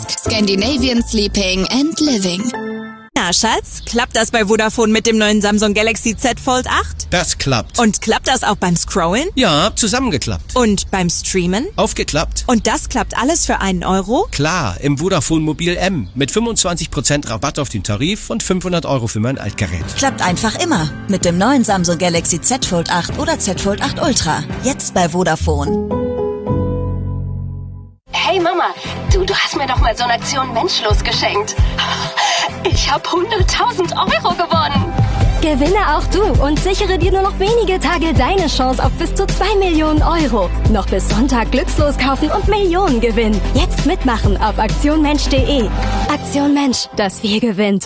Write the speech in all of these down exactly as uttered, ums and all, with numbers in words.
Scandinavian Sleeping and Living. Na, Schatz, klappt das bei Vodafone mit dem neuen Samsung Galaxy Z Fold acht? Das klappt. Und klappt das auch beim Scrollen? Ja, zusammengeklappt. Und beim Streamen? Aufgeklappt. Und das klappt alles für einen Euro? Klar, im Vodafone Mobil M. Mit fünfundzwanzig Prozent Rabatt auf den Tarif und fünfhundert Euro für mein Altgerät. Klappt einfach immer. Mit dem neuen Samsung Galaxy Z Fold acht oder Z Fold acht Ultra. Jetzt bei Vodafone. Hey Mama, du, du hast mir doch mal so eine Aktion Menschlos geschenkt. Ich habe hunderttausend Euro gewonnen. Gewinne auch du und sichere dir nur noch wenige Tage deine Chance auf bis zu zwei Millionen Euro. Noch bis Sonntag glückslos kaufen und Millionen gewinnen. Jetzt mitmachen auf aktion mensch punkt de. Aktion Mensch, das Wir gewinnt.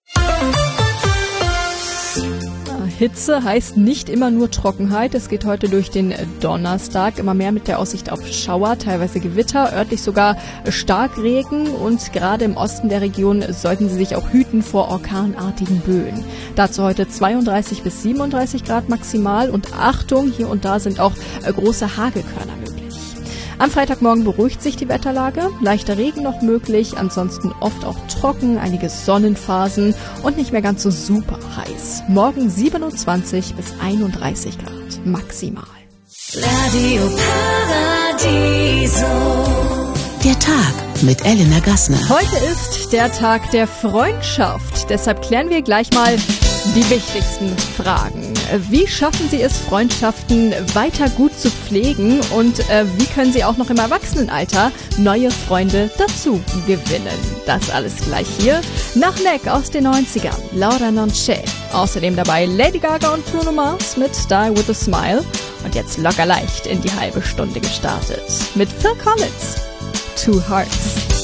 Hitze heißt nicht immer nur Trockenheit. Es geht heute durch den Donnerstag immer mehr mit der Aussicht auf Schauer, teilweise Gewitter, örtlich sogar Starkregen. Und gerade im Osten der Region sollten Sie sich auch hüten vor orkanartigen Böen. Dazu heute zweiunddreißig bis siebenunddreißig Grad maximal. Und Achtung, hier und da sind auch große Hagelkörner möglich. Am Freitagmorgen beruhigt sich die Wetterlage, leichter Regen noch möglich, ansonsten oft auch trocken, einige Sonnenphasen und nicht mehr ganz so super heiß. Morgen siebenundzwanzig bis einunddreißig Grad maximal. Radio Paradiso. Der Tag mit Elena Gassner. Heute ist der Tag der Freundschaft, deshalb klären wir gleich mal die wichtigsten Fragen. Wie schaffen Sie es, Freundschaften weiter gut zu pflegen und äh, wie können Sie auch noch im Erwachsenenalter neue Freunde dazu gewinnen? Das alles gleich hier nach Neck aus den neunzigern, Laura Non C'è. Außerdem dabei Lady Gaga und Bruno Mars mit Die With A Smile. Und jetzt locker leicht in die halbe Stunde gestartet mit Phil Collins, Two Hearts.